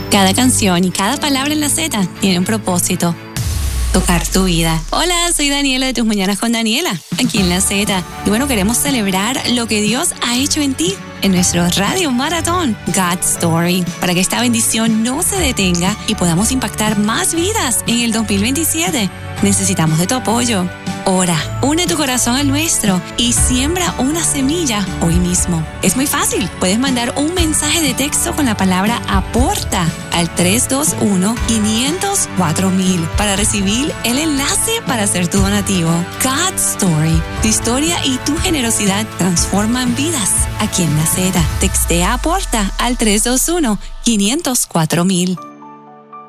Cada canción y cada palabra en la Z tiene un propósito: tocar tu vida. Hola, soy Daniela de Tus Mañanas con Daniela, aquí en la Z. Y bueno, queremos celebrar lo que Dios ha hecho en ti en nuestro Radio Maratón God's Story, para que esta bendición no se detenga y podamos impactar más vidas en el 2027. Necesitamos de tu apoyo. Ora, une tu corazón al nuestro y siembra una semilla hoy mismo. Es muy fácil. Puedes mandar un mensaje de texto con la palabra aporta al 321-500-4000 para recibir el enlace para hacer tu donativo. God's Story. Tu historia y tu generosidad transforman vidas. Aquí en la Z. Textea aporta al 321-500-4000.